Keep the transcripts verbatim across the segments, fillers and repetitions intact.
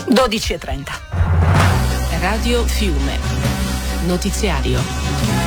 dodici e trenta. Radio Fiume. Notiziario.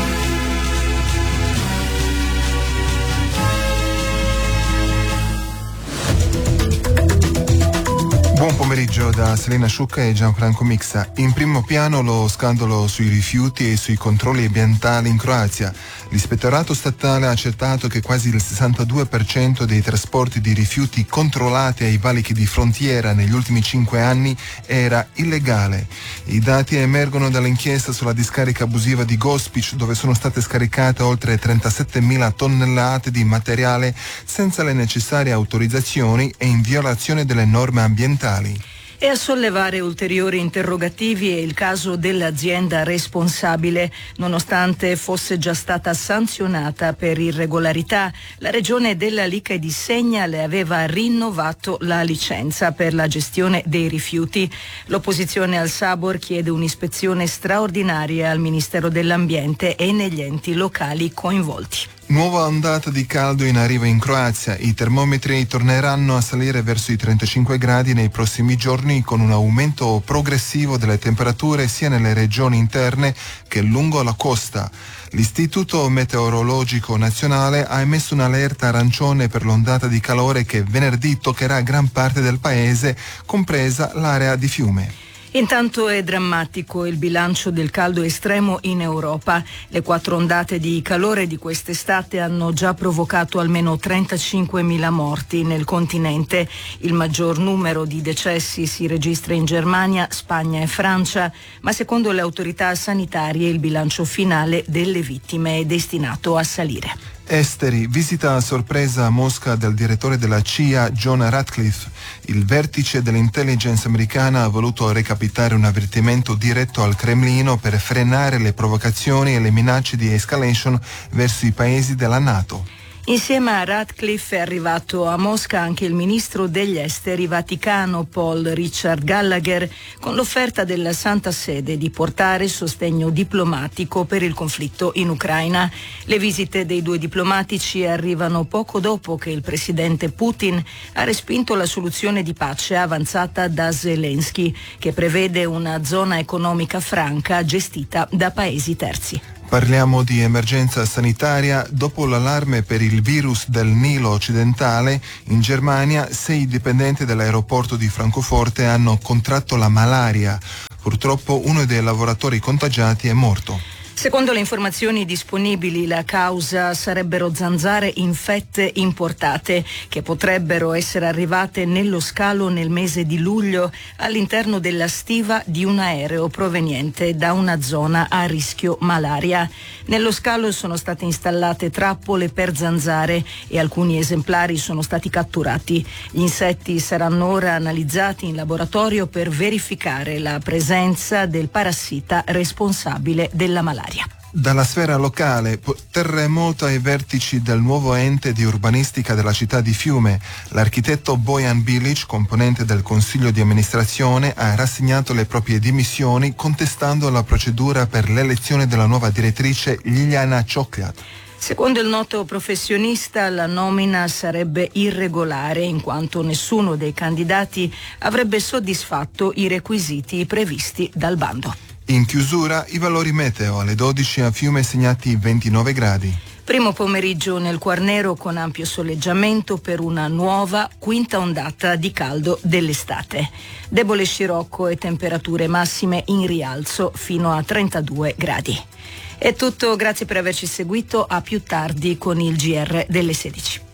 Buon pomeriggio da Selena Sciucca e Gianfranco Mixa. In primo piano lo scandalo sui rifiuti e sui controlli ambientali in Croazia. L'ispettorato statale ha accertato che quasi il sessantadue per cento dei trasporti di rifiuti controllati ai valichi di frontiera negli ultimi cinque anni era illegale. I dati emergono dall'inchiesta sulla discarica abusiva di Gospić, dove sono state scaricate oltre trentasettemila tonnellate di materiale senza le necessarie autorizzazioni e in violazione delle norme ambientali. E a sollevare ulteriori interrogativi è il caso dell'azienda responsabile. Nonostante fosse già stata sanzionata per irregolarità, la regione della Lica di Segna le aveva rinnovato la licenza per la gestione dei rifiuti. L'opposizione al Sabor chiede un'ispezione straordinaria al Ministero dell'Ambiente e negli enti locali coinvolti. Nuova ondata di caldo in arrivo in Croazia. I termometri torneranno a salire verso i trentacinque gradi nei prossimi giorni, con un aumento progressivo delle temperature sia nelle regioni interne che lungo la costa. L'Istituto Meteorologico Nazionale ha emesso un'allerta arancione per l'ondata di calore che venerdì toccherà gran parte del paese, compresa l'area di Fiume. Intanto è drammatico il bilancio del caldo estremo in Europa. Le quattro ondate di calore di quest'estate hanno già provocato almeno trentacinquemila morti nel continente. Il maggior numero di decessi si registra in Germania, Spagna e Francia, ma secondo le autorità sanitarie il bilancio finale delle vittime è destinato a salire. Esteri, visita a sorpresa a Mosca del direttore della C I A John Ratcliffe. Il vertice dell'intelligence americana ha voluto recapitare un avvertimento diretto al Cremlino per frenare le provocazioni e le minacce di escalation verso i paesi della NATO. Insieme a Ratcliffe è arrivato a Mosca anche il ministro degli esteri vaticano Paul Richard Gallagher, con l'offerta della Santa Sede di portare sostegno diplomatico per il conflitto in Ucraina. Le visite dei due diplomatici arrivano poco dopo che il presidente Putin ha respinto la soluzione di pace avanzata da Zelensky, che prevede una zona economica franca gestita da paesi terzi. Parliamo di emergenza sanitaria. Dopo l'allarme per il virus del Nilo occidentale, in Germania sei dipendenti dell'aeroporto di Francoforte hanno contratto la malaria. Purtroppo uno dei lavoratori contagiati è morto. Secondo le informazioni disponibili, la causa sarebbero zanzare infette importate che potrebbero essere arrivate nello scalo nel mese di luglio all'interno della stiva di un aereo proveniente da una zona a rischio malaria. Nello scalo sono state installate trappole per zanzare e alcuni esemplari sono stati catturati. Gli insetti saranno ora analizzati in laboratorio per verificare la presenza del parassita responsabile della malaria. Dalla sfera locale, terremoto ai vertici del nuovo ente di urbanistica della città di Fiume. L'architetto Bojan Bilic, componente del consiglio di amministrazione, ha rassegnato le proprie dimissioni contestando la procedura per l'elezione della nuova direttrice Ljiljana Čokljat. Secondo il noto professionista, la nomina sarebbe irregolare in quanto nessuno dei candidati avrebbe soddisfatto i requisiti previsti dal bando. In chiusura, i valori meteo. Alle dodici a Fiume segnati ventinove gradi. Primo pomeriggio nel Quarnero con ampio soleggiamento per una nuova quinta ondata di caldo dell'estate. Debole scirocco e temperature massime in rialzo fino a trentadue gradi. È tutto, grazie per averci seguito, a più tardi con il G R delle sedici.